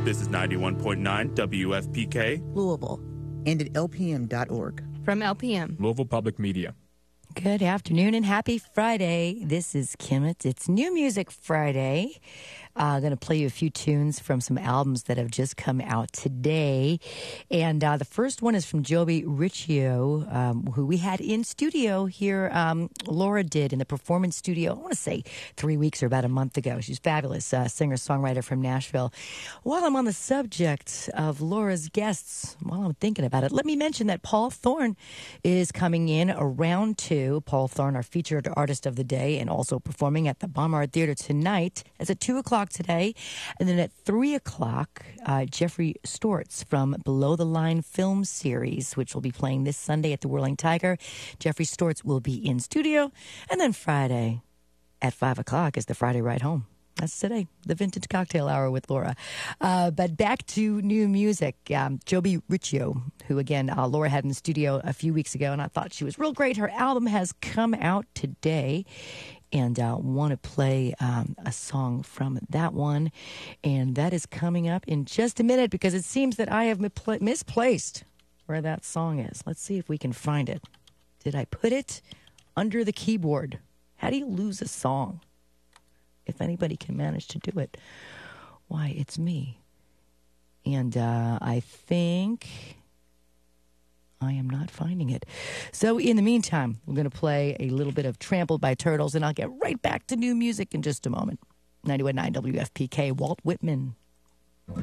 This is 91.9 WFPK, Louisville, and at lpm.org. From LPM, Louisville Public Media. Good afternoon and happy Friday. This is Kimmett. It's New Music Friday. I'm going to play you a few tunes from some albums that have just come out today. And the first one is from Joby Riccio, who we had in studio here. Laura did in the Performance Studio, I want to say 3 weeks or about a month ago. She's fabulous singer-songwriter from Nashville. While I'm on the subject of Laura's guests, while I'm thinking about it, let me mention that Paul Thorne is coming in around 2. Paul Thorne, our featured artist of the day, and also performing at the Bombard Theater tonight. It's at 2 o'clock today. And then at 3 o'clock, Jeffrey Stortz from Below the Line Film Series, which will be playing this Sunday at the Whirling Tiger. Jeffrey Stortz will be in studio. And then Friday at 5 o'clock is the Friday Ride Home. That's today, the Vintage Cocktail Hour with Laura. But back to new music. Joby Riccio, who, again, Laura had in the studio a few weeks ago, and I thought she was real great. Her album has come out today, and want to play a song from that one. And that is coming up in just a minute because it seems that I have misplaced where that song is. Let's see if we can find it. Did I put it under the keyboard? How do you lose a song? If anybody can manage to do it, why, it's me. And I think I am not finding it. So in the meantime, we're going to play a little bit of Trampled by Turtles, and I'll get right back to new music in just a moment. 91.9 WFPK, Walt Whitman.